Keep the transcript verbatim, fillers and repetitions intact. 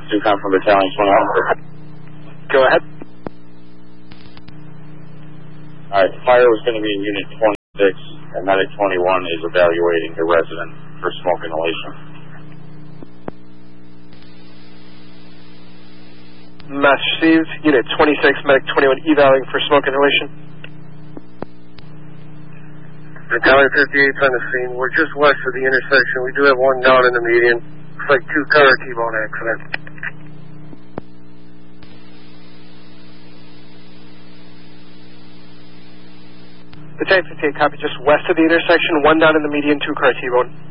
two come from Battalion twenty-one. Go ahead. All right, the fire was going to be in Unit twenty-six, and Medic twenty-one is evaluating the resident for smoke inhalation. Match received. Unit twenty-six, Medic twenty-one evaluating for smoke inhalation. Battalion fifty-eight's on the scene. We're just west of the intersection. We do have one down in the median. It's like two car T-bone accident. Battalion fifty-eight, copy. Just west of the intersection, one down in the median, two car T-bone.